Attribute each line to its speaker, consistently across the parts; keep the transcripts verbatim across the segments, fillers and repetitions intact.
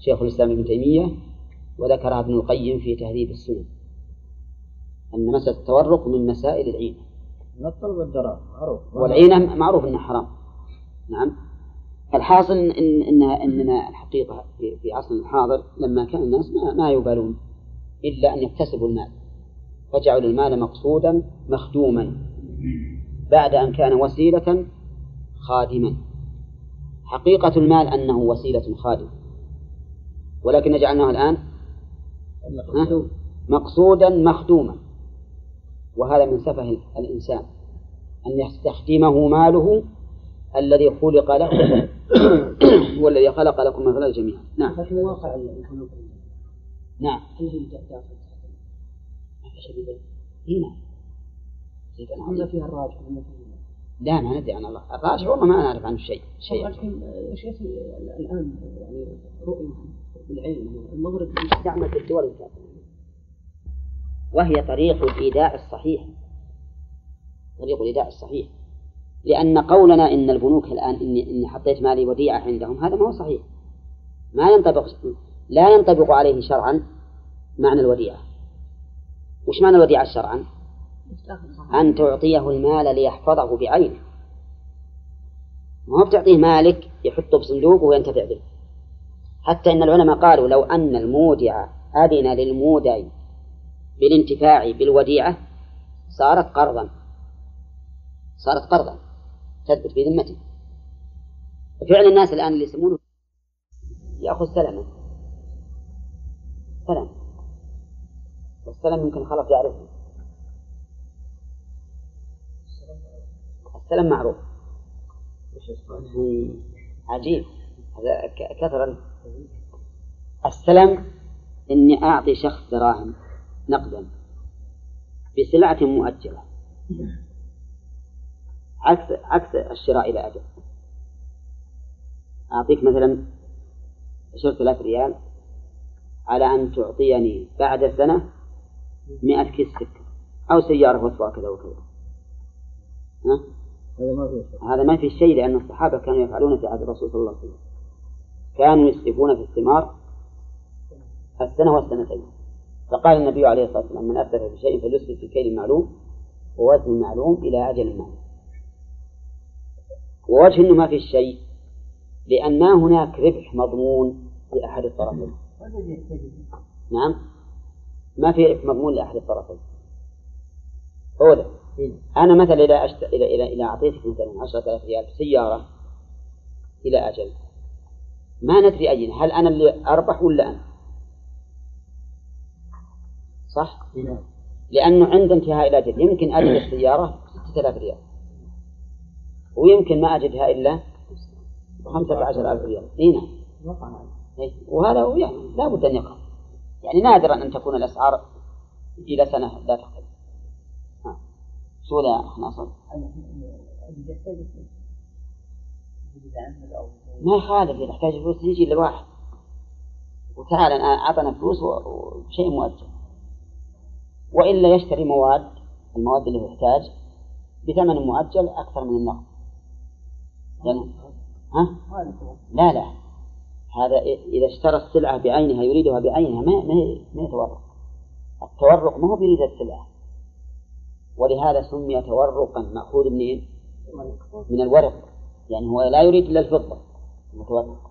Speaker 1: شيخ الإسلام ابن تيمية، وذكرها ابن القيم في تهذيب السنن، أن مسألة التورق من مسائل العين.
Speaker 2: الطلب والدراهم معروف،
Speaker 1: والعينة معروف أنها حرام. نعم. الحاصل إن إنها إننا الحقيقة في عصر الحاضر لما كان الناس ما, ما يبالون إلا أن يكتسبوا المال، فجعلوا المال مقصودا مخدوما بعد أن كان وسيلة خادما. حقيقة المال أنه وسيلة خادمة، ولكن جعلناه الآن مقصودا مخدوما، وهذا من سفه الإنسان أن يستخدمه ماله الذي خلق له والذي خلق لكم من غير جميعا. نعم.
Speaker 3: ففي واقع البنوك
Speaker 1: نعم.
Speaker 3: هل هي داخل
Speaker 1: ما في شيء بذلك هنا
Speaker 3: ولا فيها الراجح؟
Speaker 1: لا ما ندري عن الله الراجح، والله ما نعرف عنه شيء شيء.
Speaker 3: الحين يا شيخ الآن يعني رؤية بالعين المغرب دعمت الدول الكافرة،
Speaker 1: وهي طريق الإيداع الصحيح، طريق الإيداع الصحيح، لأن قولنا إن البنوك الآن إني, إني حطيت مالي وديعة عندهم هذا ما هو صحيح، ما ينطبق، لا ينطبق عليه شرعا معنى الوديعة. وش معنى الوديعة شرعا؟ أن تعطيه المال ليحفظه بعينه، ما هو بتعطيه مالك يحطه بصندوق وينتفع به. حتى إن العلماء قالوا لو أن المودع أذن للمودع بالانتفاع بالوديعة صارت قرضا، صارت قرضا تثبت في ذمته. فعل الناس الآن اللي يسمونه يأخذ سلما سلم، والسلم يمكن خلاص يعرفه. السلم معروف. عجيب هذا كثرا. السلم إني أعطي شخص دراهم نقدا بسلعة مؤجلة، عكس عكس الشراء إلى أجل. أعطيك مثلا عشرة آلاف ريال على أن تعطيني بعد سنة مئة كيس سكر أو سيارة وصفة كذا وكذا. ها؟ هذا ما في شيء، لأن الصحابة كانوا يفعلون في عهد الرسول صلى الله عليه وسلم، كانوا يسلفون في الثمار السنة والسنتين. فقال النبي عليه الصلاة والسلام من أسلف في شيء فليسلف في كيل معلوم ووزن معلوم إلى أجل معلوم. ووجه إنه ما في شيء لأن ما هناك ربح مضمون لأحد الطرفين. نعم ما في ربح مضمون لأحد الطرفين. أولا أنا مثلا إذا أشت... إلى إلى إلى أعطيتك مثلا عشرة آلاف ريال سيارة إلى أجل، ما ندري أين، هل أنا اللي أربح ولا أنا؟ صح؟ لأنه عند انتهاء الأجل يمكن أجل السيارة ستة آلاف ريال ويمكن ما أجدها إلا خمسة عشر ألف ريال. هنا وهذا هو يعني لا بد أن يقع، يعني نادرا أن تكون الأسعار إلى سنة لا تختلف. سؤال أخ ناصر ما يخالف، يحتاج فلوس يجي لواحد وتعالى أنا أعطنا فلوس وشيء مؤجل، وإلا يشتري مواد المواد اللي هو يحتاج بثمن مؤجل أكثر من النقد. يعني ها؟ لا لا هذا إذا اشترى السلعة بعينها يريدها بعينها ما ما يتورق. التورق ما هو بيريد السلعة، ولهذا سمي تورقا مأخوذ منين؟ من الورق، يعني هو لا يريد إلا الفضة المتورق.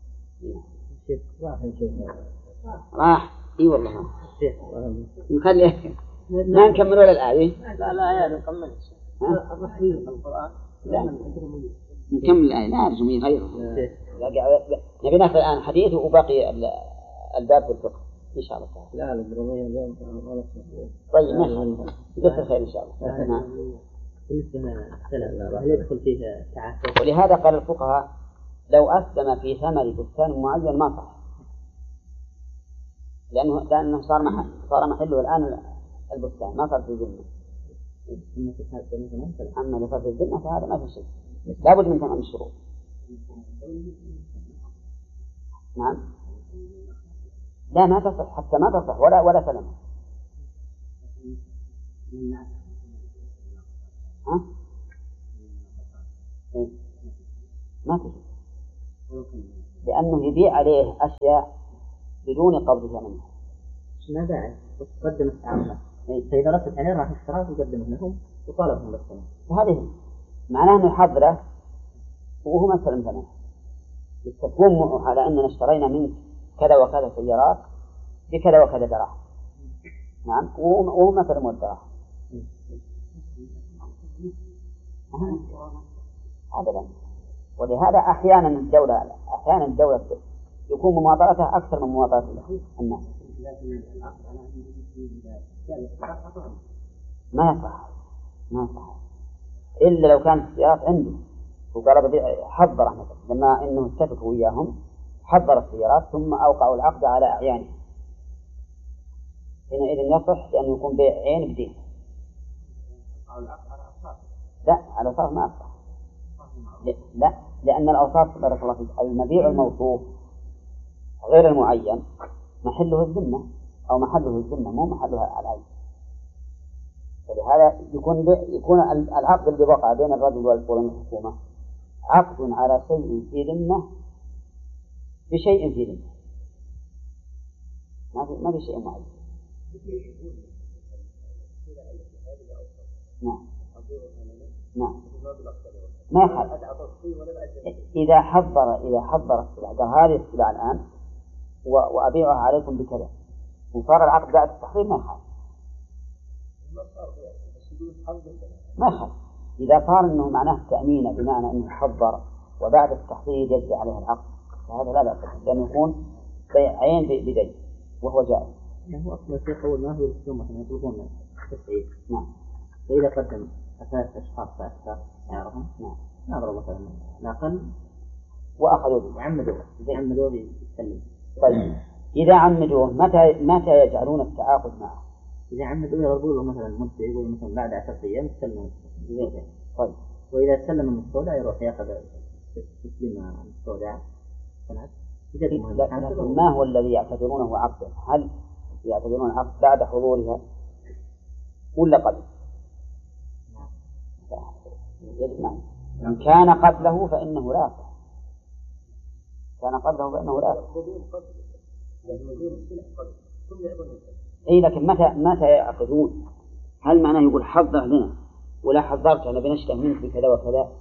Speaker 1: راح إي والله نخلي ما نكمل ولا الآية.
Speaker 3: لا لا يا نكمل القرآن.
Speaker 1: لا نكمل الآية لا نرجمي غيره. نبي ناخذ الآن حديث وباقي الباب في الفقه إن شاء الله تعالى.
Speaker 2: لا الدرامية اليوم
Speaker 1: طيب ماشي جزاك خير إن شاء الله. نعم.
Speaker 3: بالنسبة للسلام هل يدخل فيه تعافي؟
Speaker 1: ولهذا قال الفقهاء لو أسلم في ثمر بستان معين ما صح، لأنه لأنه صار محل صار محله الآن البستان ما صار في ذمة. أما لو صار في الذمة فهذا ما في شيء، لا بد من تمام الشروط. نعم لا ما تصح حتى ما تصح ولا ولا سلمة. ها؟ إيه؟ ما تصح لأنه يبيع عليه أشياء بدون قبض ثمنها.
Speaker 2: ما داعي تقدم التعامل فإذا ردت عليه راح اشتراك وقدمه لهم وطالبهم بالثمن.
Speaker 1: فهذه معناه أنه يحضره وهو ما سلم ثمنه. يتفقون معه على أننا اشترينا منك كذا وكذا سيارات بكذا وكذا دراهم. نعم وهو ما سلم الدراهم. أبدا. ولهذا أحيانا الدولة أحيانا الدولة يكون مماطلتها أكثر من مماطلة الناس. ما يصح ما يصح إلا لو كانت السيارات عنده وقال حضر مثلا لما إنه اتفقوا وياهم حضر السيارات ثم أوقعوا العقد على أعيانهم حينئذ يصح لأنه يكون بيع عين بدين. لا على أوصاف ما أصح. لا لأن الأوصاف بارك الله فيك المبيع الموصوف غير المعين محله الذمة أو محله الذمة مو محلها العين. فلهذا يكون يكون العقد اللي وقع بين الرجل والحكومة عقد على شيء في ذمة بشيء في ذمة ما في ما في شيء معين. نعم نعم ما يخالف إذا حضر إذا حضر السلعة قال هذه السلعة الآن وأبيعها عليكم بكذا وصار العقد بعد التحضير ما يخالف ما يخالف إذا صار إنه معناه تأمين بمعنى إنه حضر وبعد التحضير يجري عليه العقد فهذا لا بأس لأنه يكون بيع عين بدين وهو جائز.
Speaker 2: يعني هو أصلا الشيخ أول ما هو الحكومة مثلا يطلبون التسعير.
Speaker 1: نعم.
Speaker 2: فإذا قدم ثلاث أشخاص فأكثر يعرفهم.
Speaker 1: نعم.
Speaker 2: نضرب مثلا ناقل
Speaker 1: وأخذوا به
Speaker 2: وعمدوه إذا عمدوه يسلم.
Speaker 1: طيب إذا عمدوه متى متى يجعلون التعاقد معه؟
Speaker 2: إذا عمدوه يضربوا له مثلا مدة يقول مثلا بعد عشرة أيام يسلموا.
Speaker 1: طيب.
Speaker 2: وإذا سلم المستودع يروح يأخذ تسليم المستودع سنة.
Speaker 1: لكن ما هو الذي يعتبرونه عقدا؟ هل يعتبرون عقد بعد حضورها ولا قبل؟ نعم. إن كان قبله فإنه لا يصح. كان قبله فإنه لا يصح. أي لكن متى متى يعقدون؟ هل معناه يقول حضر لنا ولا حضرت أنا بنشتري منك بكذا وكذا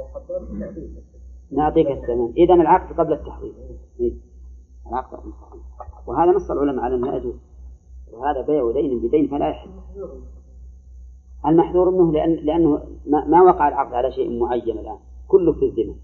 Speaker 1: نعطيك الثمن. إذن العقد قبل التحضير. العقد قبل التحضير. وهذا نص العلماء على أنه يجوز وهذا بيع دين بدين فلا يحل. المحذور منه لأن لأنه ما, ما وقع العقد على شيء معين الآن كله في الذمة.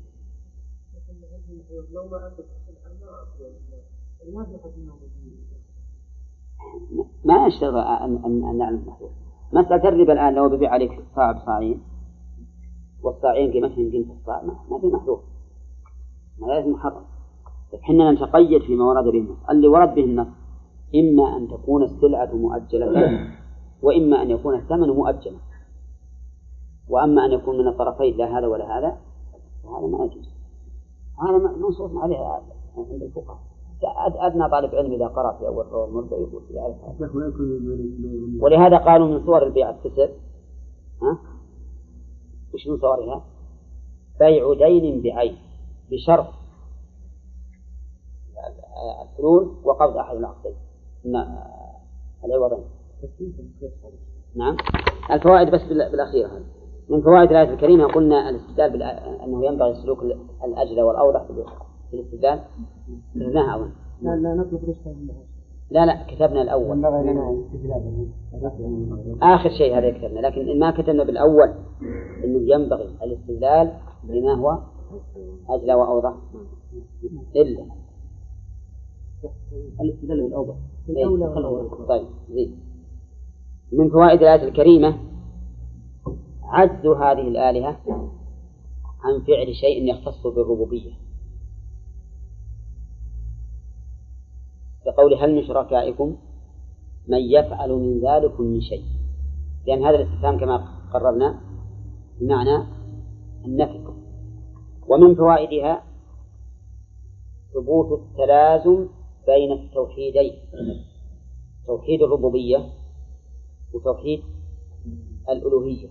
Speaker 1: ما يشتغل أن أن نعلم المحذور. مسألة الربا الآن لو ببيع عليك صاع بصاعين والصاعين قيمتهم قيمة الصاع ما في محذور ما لازم محرم. حنا نتقيد فيما ورد به النص. اللي ورد به النص إما أن تكون السلعة مؤجلة وإما أن يكون الثمن مؤجلا. وأما أن يكون من الطرفين لا هذا ولا هذا فهذا ما يجوز. هذا منصوص عليه عند الفقهاء. أدنى طالب علم إذا قرأ في أول رواه المربع يقول يعرف هذا. ولهذا قالوا من صور البيع التسع ها وش من صورها؟ بيع دين بعين بشرط الحلول وقبض أحد العقدين العوضين. نعم. الفوائد بس بالأخير هذا من فوائد الآية الكريمة قلنا الاستدلال بال... أنه ينبغي سلوك الأجل والأوضح في الاستدلال درناها أولا.
Speaker 3: لا لا نطلب رشفة
Speaker 1: لا لا كتبنا الأول آخر شيء هذا كتبنا لكن ما كتبنا بالأول أنه ينبغي الاستدلال بما هو أجل وأوضح إلا
Speaker 3: الاستدلال بالأوضح.
Speaker 1: طيب زين. من فوائد الآية الكريمة عجز هذه الآلهة عن فعل شيء يختص بالربوبية كقول هل من شركائكم من يفعل من ذلك من شيء لأن هذا الاستفهام كما قررنا بمعنى النفي. ومن فوائدها ثبوت التلازم بين التوحيدين توحيد الربوبية وتوحيد الألوهية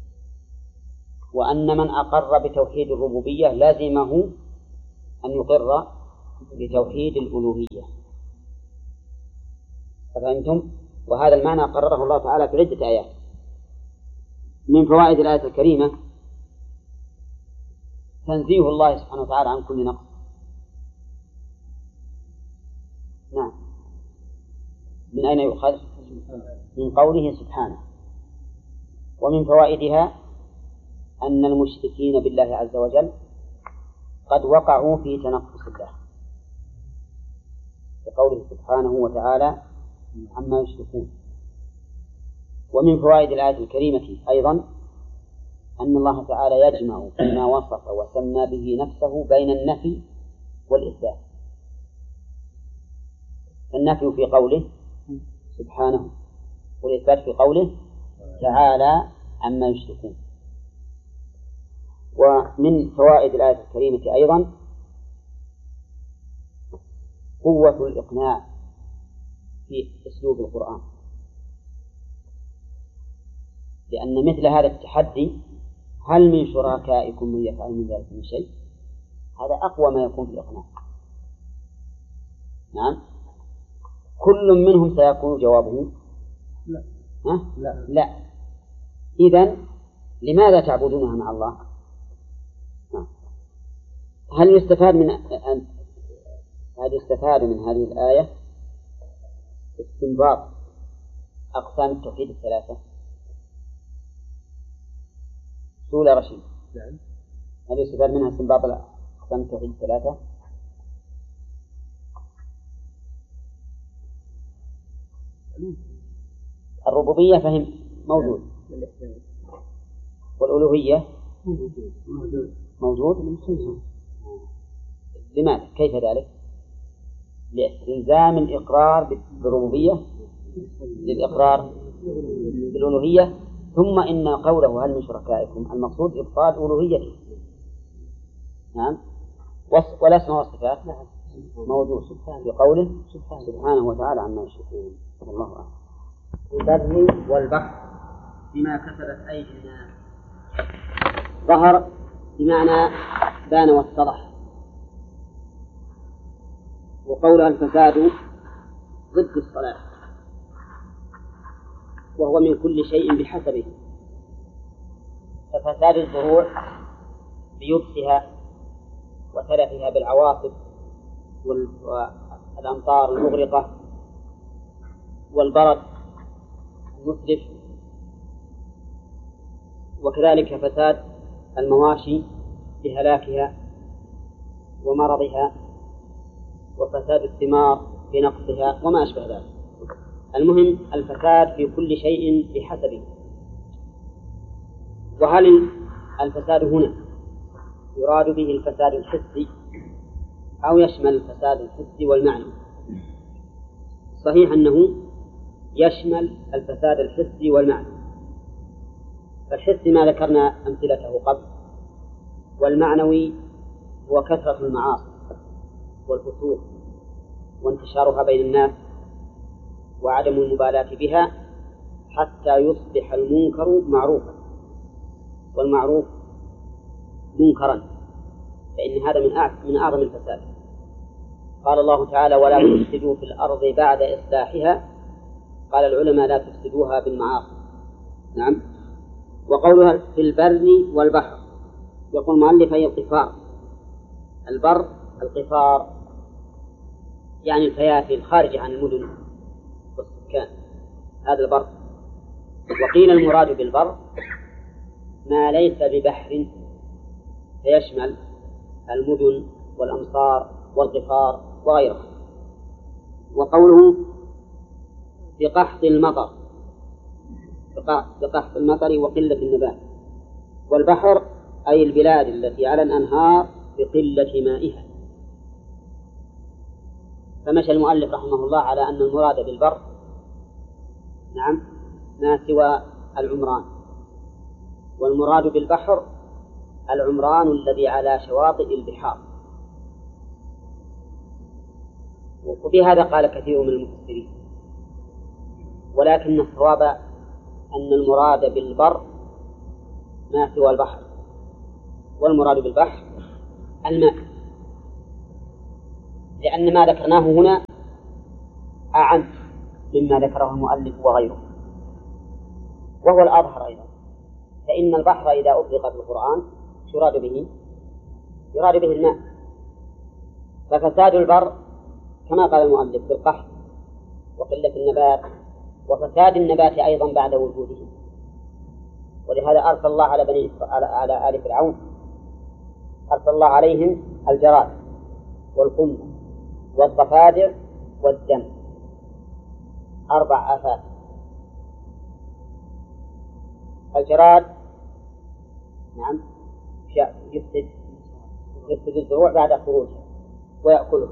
Speaker 1: وأن من أقر بتوحيد الربوبية لازمه أن يقر بتوحيد الألوهية أفهمتم؟ وهذا المعنى قرره الله تعالى في عدة آيات. من فوائد الآية الكريمة تنزيه الله سبحانه وتعالى عن كل نقص. نعم. من أين يؤخذ؟ من قوله سبحانه. ومن فوائدها أن المشركين بالله عز وجل قد وقعوا في تنقص الله بقوله سبحانه وتعالى عما يشركون. ومن فوائد الآية الكريمة أيضا أن الله تعالى يجمع فيما وصف وسمى به نفسه بين النفي والإثبات. النفي في قوله سبحانه والإثبات في قوله تعالى عما يشركون. ومن فوائد الآية الكريمة أيضا قوة الإقناع في أسلوب القرآن، لأن مثل هذا التحدي هل من شركائكم من يفعل من ذلك من شيء، هذا أقوى ما يكون في الإقناع. نعم. كل منهم سيكون جوابه
Speaker 3: لا.
Speaker 1: ها؟
Speaker 3: لا.
Speaker 1: لا. إذن لماذا تعبدونها مع الله؟ هل يستفاد من هل يستفاد من هذه الآية استنباط أقسام التوحيد الثلاثة؟ سؤال رشيد.
Speaker 3: نعم.
Speaker 1: هل يستفاد منها استنباط أقسام التوحيد الثلاثة؟ الربوبية فهم موجود، والألوهية موجود. لماذا؟ كيف ذلك؟ لإلزام الإقرار بالربوبية للإقرار بالألوهية. ثم إن قوله هل من شركائكم المقصود إبطال ألوهيته. نعم. والاسم والصفات موجود في قوله سبحانه وتعالى عما يشركون. الله أعلم. البر والبحر بما كسبت أيدي الناس. ظهر بمعنى بان واتضح، وقولها الفساد ضد الصلاة، وهو من كل شيء بحسبه. ففساد الزروع بيبسها وتلفها بالعواصف والأمطار المغرقة والبرد المتلف، وكذلك فساد المواشي بهلاكها ومرضها، وفساد الثمار بنقصها وما أشبه ذلك. المهم الفساد في كل شيء بحسبه. وهل الفساد هنا يراد به الفساد الحسي أو يشمل الفساد الحسي والمعنوي؟ صحيح أنه يشمل الفساد الحسي والمعنوي. فالحسي ما ذكرنا أمثلته قبل، والمعنوي هو كثرة المعاصي والفسوق وانتشارها بين الناس وعدم المبالاة بها حتى يصبح المنكر معروفا والمعروف منكرا، فإن هذا من من أعظم الفساد. قال الله تعالى ولا تفسدوا في الأرض بعد إصلاحها. قال العلماء لا تفسدوها بالمعاصي. نعم. وقولها في البر والبحر، يقول المؤلف هي القفار. البر القفار يعني الفيافي الخارجة عن المدن والسكان، هذا البر. وقيل المراد بالبر ما ليس ببحر، فيشمل المدن والأمصار والقفار وغيرها. وقوله بقحط المطر، بقحط المطر وقلة النبات. والبحر أي البلاد التي على الأنهار بقلة مائها. فمشى المؤلف رحمه الله على أن المراد بالبر نعم ما سوى العمران، والمراد بالبحر العمران الذي على شواطئ البحار. وفي هذا قال كثير من المفسرين، ولكن الصواب أن المراد بالبر ما سوى البحر، والمراد بالبحر الماء، لأن ما ذكرناه هنا أعم مما ذكره المؤلف وغيره، وهو الأظهر أيضا. فإن البحر إذا أطلق في القرآن يراد به يراد به الماء، ففساد البر كما قال المؤلف بالقحط وقلة النبات وفساد النبات أيضا بعد وجوده. ولهذا أرسل الله على بني على, على آل فرعون أرسل الله عليهم الجراد والقمل والضفادع والدم، أربع آفات. الجراد نعم يفسد يفسد الزروع بعد خروجها ويأكله.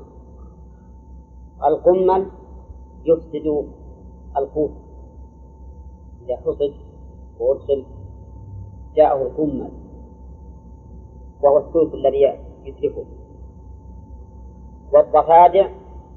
Speaker 1: القمل يفسد القوت، إذا حصد وأدخل جاءه القمل وهو الثلث الذي يتركه. والضفادع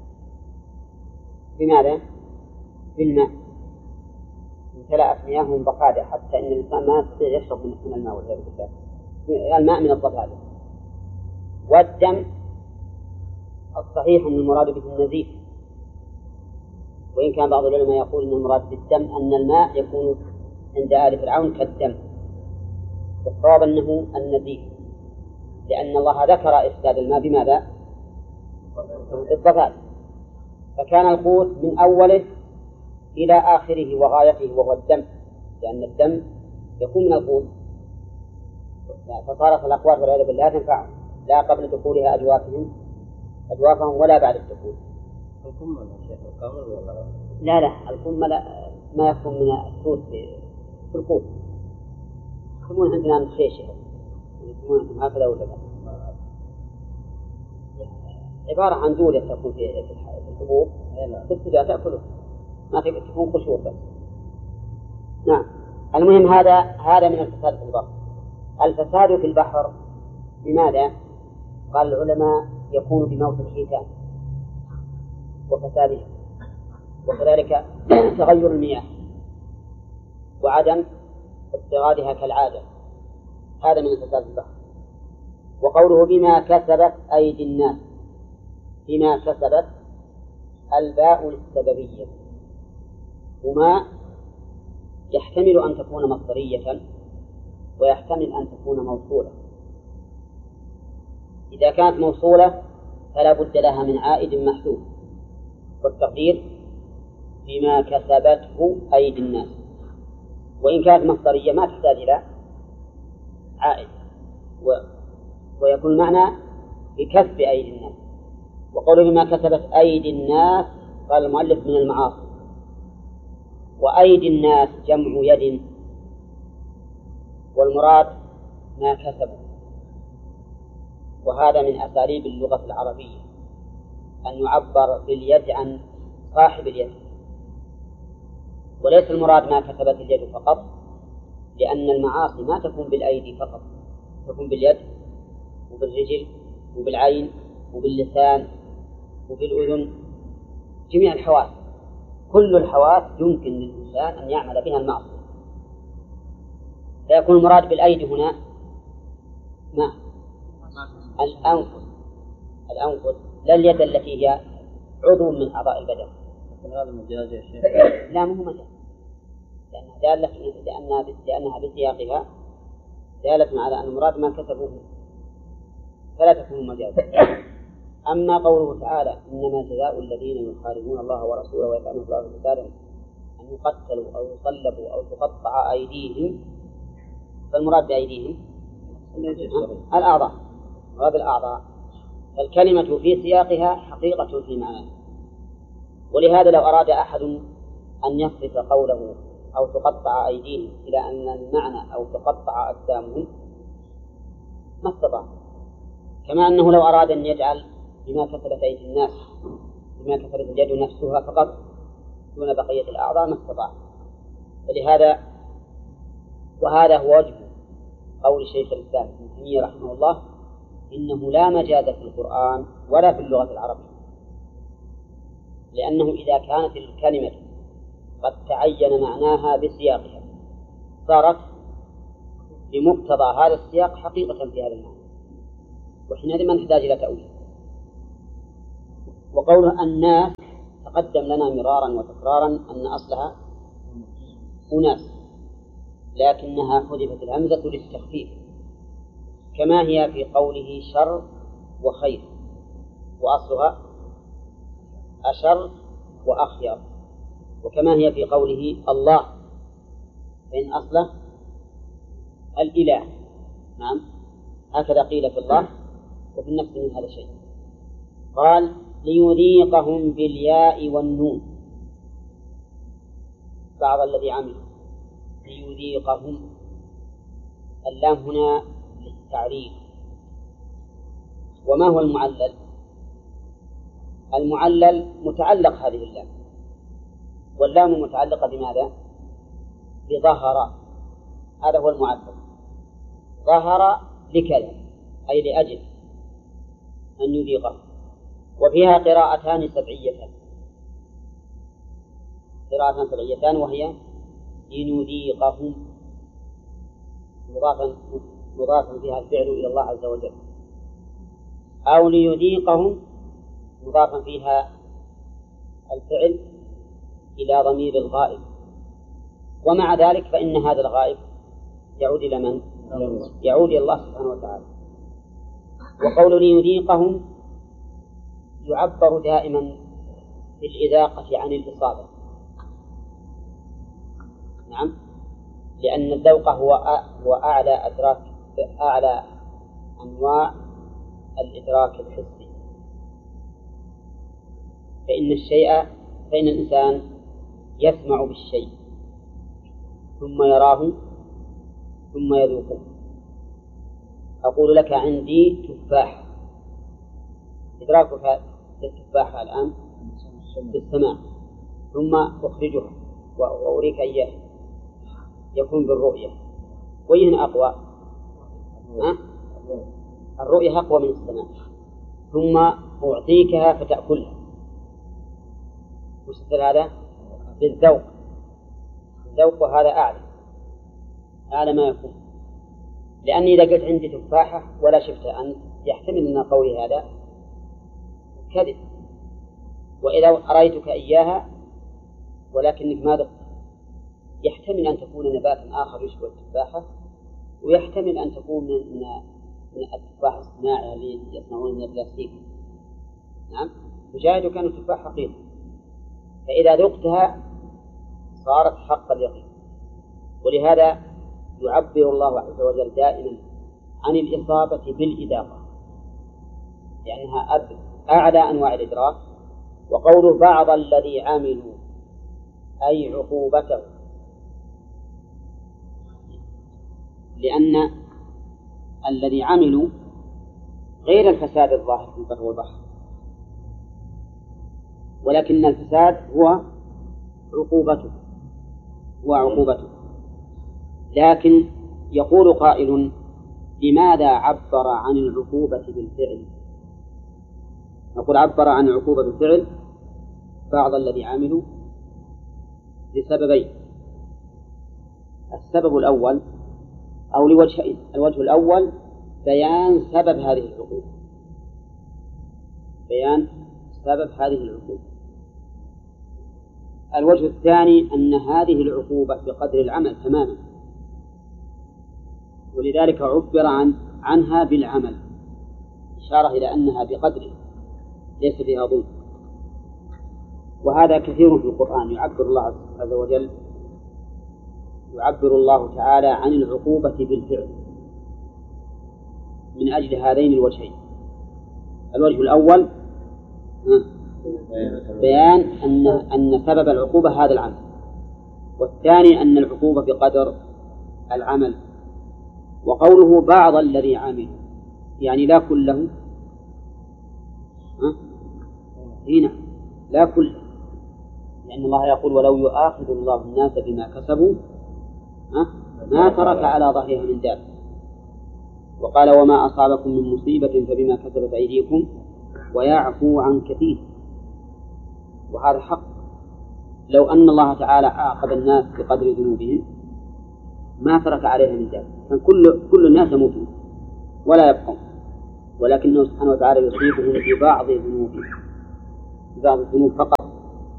Speaker 1: بماذا؟ بالماء، امتلأت مياههم ضفادع حتى إن الإنسان ما يستطيع يشرب من الماء والعياذ بالله، الماء من الضفادع. والدم الصحيح أن المراد به النزيف، وإن كان بعض العلماء يقول أن المراد بالدم أن الماء يكون عند آل فرعون كالدم، والصواب أنه النزيف، لأن الله ذكر إفساد الماء بماذا؟ بالضفادع. فكان القوت من أوله إلى آخره وغايته وهو الدم، لأن الدم يكون من القوت، فصارت الأقوات والعياذ بالله لا تنفع لا قبل دخولها أجوافهم أجوافهم ولا بعد الدخول.
Speaker 2: القمل يا شيخ القمل ولا
Speaker 1: لا لا القمل ما يكون من السوس في القوت، يسمون عندنا الخيشة، يسمون هكذا ولا لا؟ عبارة عن دولة تكون في الحبوب تبتدأ تأكله، ما تكون قشور بس. نعم. المهم هذا هذا من الفساد في البحر. الفساد في البحر لماذا؟ قال العلماء يكون بموت الحيتان وفسادها، وكذلك تغير المياه وعدم استغادها كالعادة، هذا من الفساد في البحر. وقوله بما كسبت أيدي الناس، بما كسبت الباء للسببية، وما يحتمل أن تكون مصدرية ويحتمل أن تكون موصولة. إذا كانت موصولة فلا بد لها من عائد محذوف، والتقدير بما كسبته أيدي الناس. وإن كانت مصدرية ما تحتاج إلى عائد، و... ويكون معنى بكسب أيدي الناس. وقوله بما كسبت أيدي الناس قال المؤلف من المعاصي، وأيدي الناس جمع يد، والمراد ما كسبوا. وهذا من أساليب اللغة العربية أن يعبر باليد عن صاحب اليد، وليس المراد ما كسبت اليد فقط، لأن المعاصي ما تكون بالأيدي فقط، تكون باليد وبالرجل وبالعين وباللسان وبالأذن، جميع الحواس، كل الحواس يمكن للإنسان أن يعمل بها المعصية. فيكون المراد بالأيدي هنا ما الأنفس، الأنفس لا اليد التي هي عضو من أعضاء البدن.
Speaker 2: هذا مجاز يا شيخ؟
Speaker 1: لا مو مجاز، لأنها دالة لأنها لأنها بسياقها دالة على أن المراد ما كسبوه، فلا تكون مجازا. أما قوله تعالى إنما جزاء الذين يحاربون الله ورسوله ويسعون في الأرض فسادا أن يقتلوا أو يصلبوا أو تقطع أيديهم، فالمراد بأيديهم الأعضاء، مراد الأعضاء. فالكلمة في سياقها حقيقة في معناها. ولهذا لو أراد أحد أن يصرف قوله أو تقطع أيديهم إلى أن المعنى أو تقطع أجسامهم ما استطاع، كما أنه لو أراد أن يجعل بما كسبت أيدي الناس بما كسبت اليد نفسها فقط دون بقية الأعضاء ما استطاع. فلهذا وهذا هو وجه قول شيخ الإسلام ابن تيمية رحمه الله إنه لا مجاز في القرآن ولا في اللغة العربية، لأنه إذا كانت الكلمة قد تعين معناها بسياقها صارت بمقتضى هذا السياق حقيقة في هذا المعنى، وحينئذ ما نحتاج إلى تأويل. وقوله الناس تقدم لنا مرارا وتكرارا أن أصلها أناس، لكنها حذفت الهمزة للتخفيف، كما هي في قوله شر وخير، وأصلها أشر وأخير، وكما هي في قوله الله، فإن أصله الإله. نعم، هكذا قيل في الله وفي النفس من هذا الشيء. قال ليذيقهم بالياء والنون بعض الذي عملوا، ليذيقهم، اللام هنا للتعريف. وما هو المعلل؟ المعلل متعلق هذه اللام، واللام متعلقة بماذا؟ بظهر، هذا هو المعلل. ظهر لكذا أي لأجل أن يذيقه. وفيها قراءتان سبعيتان، قراءتان سبعيتان وهي لنذيقهم، مضافا مضافا فيها الفعل إلى الله عز وجل، أو ليذيقهم مضافا فيها الفعل إلى ضمير الغائب. ومع ذلك فإن هذا الغائب يعود إلى من؟ يعود إلى الله سبحانه وتعالى. وقول ليذيقهم يعبر دائما في الإذاقة عن الإصابة. نعم، لأن الذوق هو هو أعلى أدراك أعلى أنواع الإدراك الحسي. فإن الشيء فإن الإنسان يسمع بالشيء ثم يراه ثم يذوقه. أقول لك عندي تفاح، إدراكك للتفاحة الآن بالسماع، ثم أخرجها وأريك إياه يكون بالرؤية. وين أقوى؟ أه؟ الرؤية أقوى من السماع. ثم أعطيكها فتأكلها، وش هذا؟ بالذوق. الذوق هذا أعلى أعلى ما يكون، لأني إذا قلت عندي تفاحة ولا شفتها أنت يحتمل أن قولي هذا كذب. وإذا أريتك إياها ولكنك ما ذقت، يحتمل أن تكون نباتا آخر يشبه التفاحة، ويحتمل أن تكون من من التفاح الصناعي الذي يصنعون من البلاستيك. نعم، وجاهد كان التفاح حقيقي. فإذا ذقتها صارت حق اليقين. ولهذا يعبر الله عز وجل دائما عن الإصابة بالإذاقة، لأنها أعلى أنواع الإدراك. وقوله بعض الذي عملوا أي عقوبته، لأن الذي عملوا غير الفساد الظاهر في البر والبحر، ولكن الفساد هو عقوبته هو عقوبته. لكن يقول قائل لماذا عبر عن العقوبة بالفعل؟ نقول عبر عن العقوبة بالفعل بعض الذي عملوا لسببين. السبب الأول أو لوجهين. الوجه الأول بيان سبب هذه العقوبة، بيان سبب هذه العقوبة. الوجه الثاني أن هذه العقوبة بقدر العمل تماما، ولذلك عبر عن عنها بالعمل، إشارة إلى أنها بقدره ليس فيها ظلم. وهذا كثير في القرآن، يعبر الله عز وجل يعبر الله تعالى عن العقوبة بالفعل من أجل هذين الوجهين. الوجه الأول بيان أن أن سبب العقوبة هذا العمل، والثاني أن العقوبة بقدر العمل. وقوله بعض الذي عمل يعني لا كله، هنا لا كله، لأن الله يقول ولو يؤاخذ الله الناس بما كسبوا ما ترك على ظهرها من دابة. وقال وما أصابكم من مصيبة فبما كسبت أيديكم ويعفو عن كثير. وهذا حق، لو أن الله تعالى عاقب الناس بقدر ذنوبهم ما ترك عليها من دابة، كان كل كل الناس يموتون ولا يبقون، ولكنه سبحانه وتعالى يصيبهم في بعض ذنوبهم، في بعض الذنوب فقط،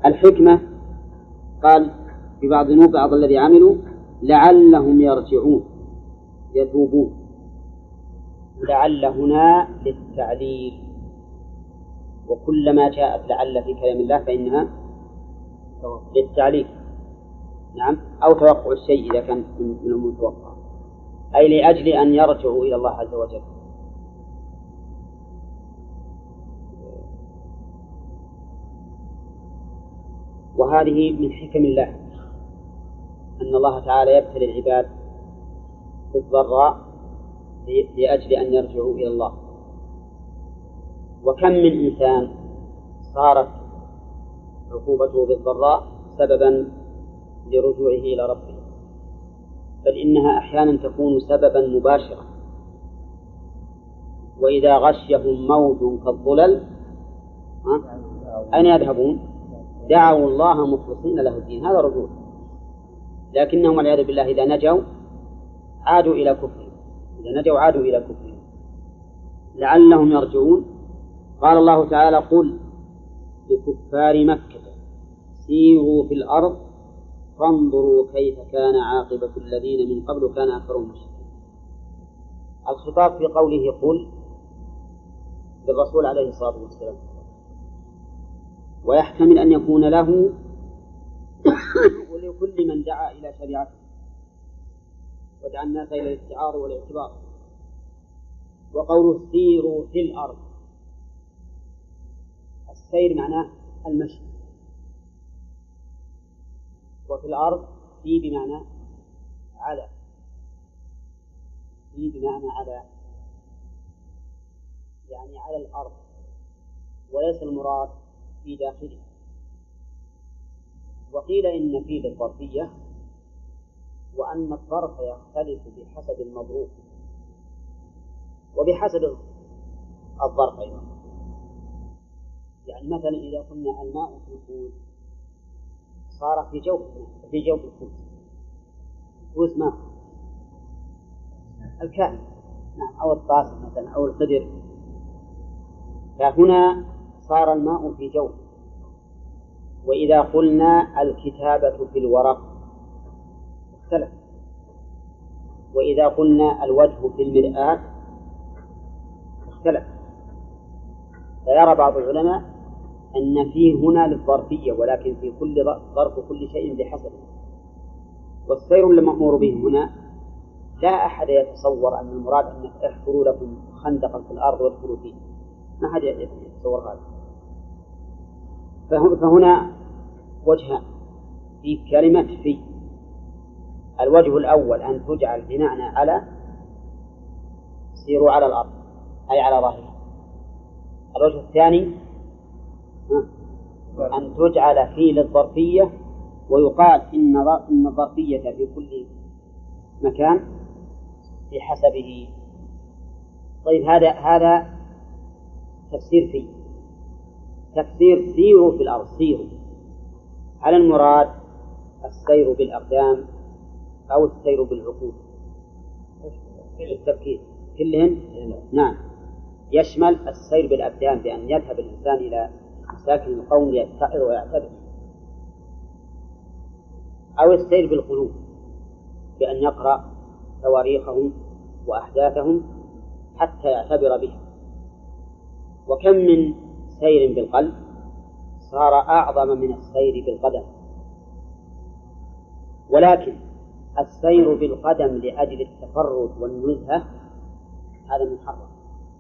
Speaker 1: الحكمة قال في بعض ذنوب بعض الذي عملوا لعلهم يرجعون يتوبون. لعل هنا للتعليل، وكلما جاءت لعل في كلام الله فإنها للتعليل. نعم، أو توقع الشيء إذا كان من المتوقع، أي لأجل أن يرجعوا إلى الله عز وجل. وهذه من حكم الله أن الله تعالى يبتلي العباد بالضراء لأجل أن يرجعوا إلى الله. وكم من إنسان صارت عقوبته بالضراء سببا لرجوعه إلى ربه، بل إنها أحيانا تكون سببا مباشرا. وإذا غشيهم موج كالظلل أين يذهبون؟ دعوا الله مخلصين له الدين، هذا رجوع. لكنهم والعياذ بالله إذا نجوا عادوا إلى كفرهم، إذا نجوا عادوا إلى كفرهم. لعلهم يرجعون. قال الله تعالى قل لكفار مكة سيروا في الأرض فانظروا كيف كان عاقبة الذين من قبل كان أكثرهم مشركين. الخطاب في قوله قل للرسول عليه الصلاة والسلام، ويحتمل أن يكون له ولكل من دعا إلى شريعته ودعا الناس إلى الاستعار والاعتبار. وقوله سيروا في الأرض، السير معناه المشي، وفي الأرض في بمعنى على، في بمعنى على يعني على الأرض، وليس المراد في داخله. وقيل إن في للظرفية، وأن الظرف يختلف بحسب المظروف وبحسب الظرف أيضا. يعني مثلا إذا قلنا الماء في الكوز صار في جوف في جوف الكوز، الكوز ماء الكائن، نعم، أو الطاس مثلا أو القدر، فهنا صار الماء في جوف. وإذا قلنا الكتابة في الورق اختلف. وإذا قلنا الوجه في المرآة اختلف. فيرى بعض العلماء أن فيه هنا للظرفية، ولكن في كل ظرف كل شيء بحسبه. والسير المأمور به هنا لا أحد يتصور أن المراد أن احفروا لكم خندقا في الأرض وادخلوا فيه، ما أحد يتصور هذا. فهنا وجهان في كلمة في. الوجه الأول أن تجعل بمعنى على، سيروا على الأرض أي على ظاهرها. الوجه الثاني أن تجعل في للظرفية، ويقال إن الظرفية في كل مكان بحسبه. طيب هذا هذا تفسير في. تفسير سيروا في الأرض، سيروا على المراد السير بالأقدام أو السير بالعقول التفكير كلهن. نعم، يشمل السير بالأبدان بأن يذهب الإنسان إلى مساكن القوم ليتعظ ويعتبر، أو السير بالقلوب بأن يقرأ تواريخهم وأحداثهم حتى يعتبر بها. وكم من سير بالقلب صار أعظم من السير بالقدم. ولكن السير بالقدم لأجل التفرد والنزهة هذا محرم،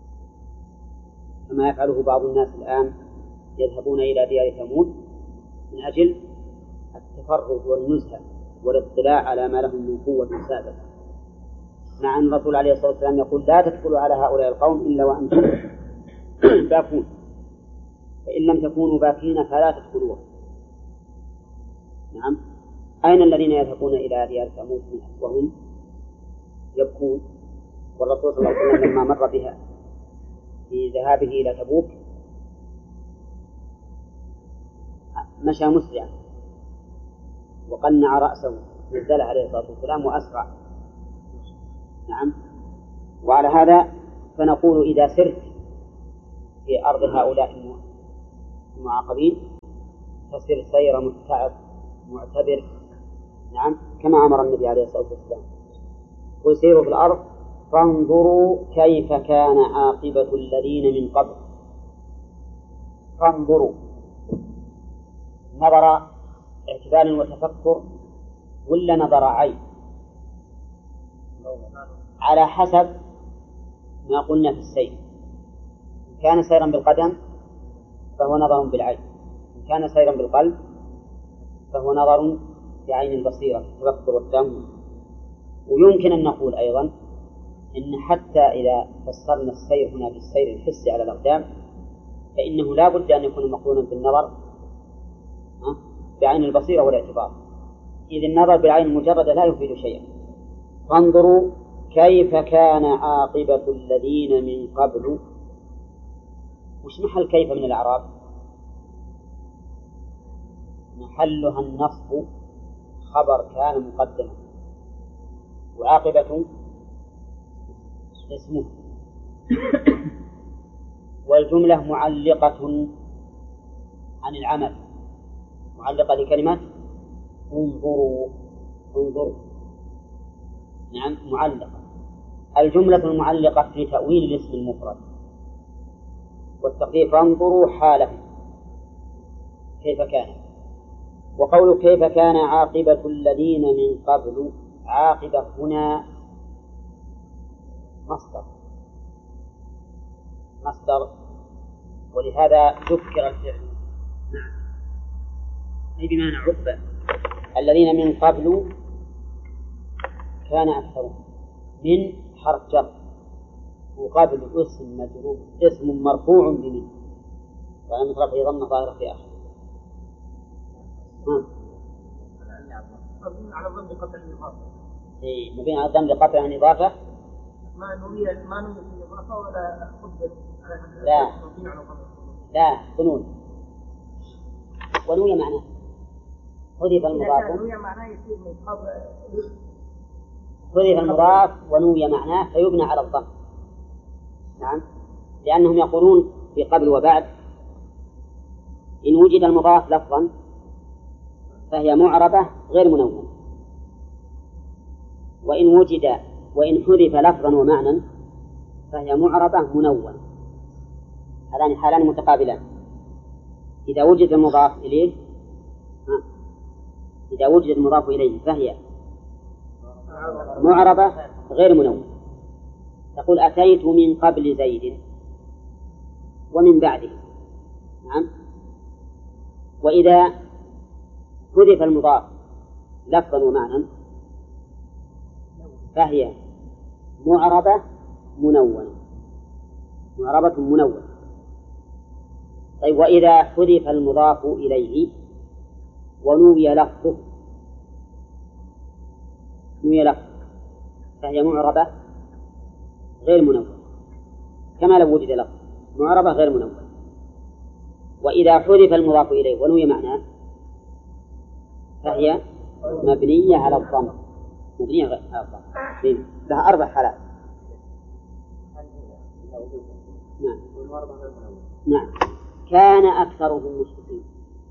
Speaker 1: كما يفعله بعض الناس الآن، يذهبون إلى ديار ثمود من أجل التفرد والنزهة والاطلاع على ما لهم من قوة سابقة، مع أن الرسول عليه الصلاة والسلام يقول لا تدخلوا على هؤلاء القوم إلا وأنتم باكون، فإن لم تكونوا باكين فلا تدخلوها. نعم، أين الذين يذهبون إلى ديار ثمود وهم يبكون؟ والرسول صلى الله عليه وسلم لما مر بها في ذهابه إلى تبوك مشى مسرعا وقنع رأسه، نزل عليه الصلاة والسلام وأسرع. نعم، وعلى هذا فنقول إذا سرت في أرض هؤلاء المعاقبين تصير سير متعب معتبر. نعم، كما أمر النبي عليه الصلاة والسلام: قل سيروا في الأرض فانظروا كيف كان عاقبة الذين من قبل. فانظروا نظر اعتبار وتفكر ولا نظر عين؟ على حسب ما قلنا في السير. إن كان سيرا بالقدم فهو نظر بالعين، إن كان سيرا بالقلب فهو نظر بعين البصيرة التفكر والتأمل. ويمكن أن نقول أيضا إن حتى إذا فسرنا السير هنا بالسير الحسي على الأقدام فإنه لا بد أن يكون مقرونا بالنظر بعين البصيرة والاعتبار، إذ النظر بالعين المجردة لا يفيد شيئا. فانظروا كيف كان عاقبة الذين من قبل. وش محل كيف من الأعراب؟ محلها النصب، خبر كان مقدما، وعاقبة اسمه، والجملة معلقة عن العمل، معلقة لكلمة انظروا. انظروا نعم معلقة. الجملة المعلقة في تأويل الاسم المفرد، والتقدير فانظروا حاله كيف كان. وقول كيف كان عاقبة الذين من قبل، عاقبة هنا مصدر مصدر ولهذا ذكر الفعل أي بمعنى عقبة. الذين من قبل كان أكثرهم، من حرف جر، وقبل اسم مجرور اسم مرفوع بمن وعلى رفعه ضمة ظاهرة في آخر.
Speaker 4: مبني على الضم بقطع الإضافة.
Speaker 1: إيه مبني على الضم بقطع الإضافة.
Speaker 4: ما نوي ما نوي في الإضافة ولا قدر.
Speaker 1: لا لا بنون ونوي معناه حذف المضاف.
Speaker 4: نوي معناه يصير من قبل.
Speaker 1: حذف المضاف ونوي معناه فيبنى على الضم. نعم، لأنهم يقولون في قبل وبعد إن وجد المضاف لفظا فهي معربة غير منونة، وإن وجد وإن حذف لفظا ومعنى فهي معربة منونة. هذان حالان متقابلان. إذا وجد المضاف إليه إذا وجد المضاف إليه فهي معربة غير منونة. تقول أتيت من قبل زيد ومن بعده. نعم. وإذا حذف المضاف لفظا ومعنى فهي معربة منونة معربة منونة. طيب وإذا حذف المضاف إليه ونوي لفظه نوي لفظه فهي معربة غير منونة كما لو وجد لفظ، معربة غير منونة. وإذا حذف المضاف إليه ونوي معناه فهي مبنية على الضم مبنية على الضم. لها أربع حالات. نعم. نعم. كان أكثرهم مشركين.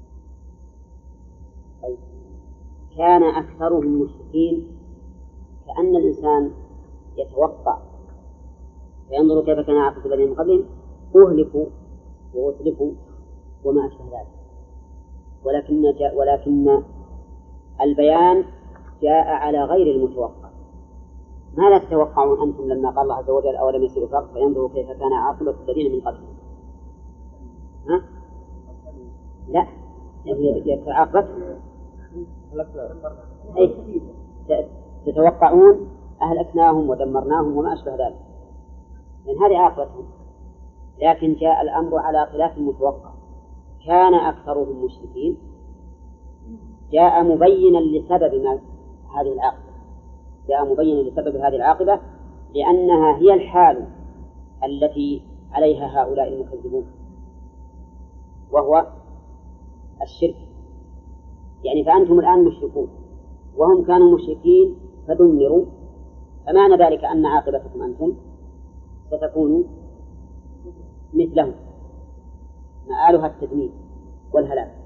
Speaker 1: طيب. كان أكثرهم مشركين كأن الإنسان يتوقع فينظر كيف كان عاقبة الذين من قبلهم أهلكوا وأتلفوا وما أشبه ذلك، ولكن جاء ولكن البيان جاء على غير المتوقع. ماذا تتوقعون أنتم لما قال الله عز وجل أولم يسيروا في الأرض فينظروا كيف كان عاقبة الذين من قبلهم؟ ها؟ لا، عاقبة تتوقعون أهلكناهم ودمرناهم وما أشبه ذلك، لأن هذه عاقبتهم. لكن جاء الأمر على خلاف المتوقع. كان أكثرهم مشركين جاء مبينا لسبب ما هذه العاقبة جاء مبينا لسبب هذه العاقبة لأنها هي الحال التي عليها هؤلاء المكذبون، وهو الشرك. يعني فأنتم الآن مشركون وهم كانوا مشركين فدمروا، فمعنى ذلك أن عاقبتكم أنتم ستكون مثلهم، مآلها التدمير والهلاك.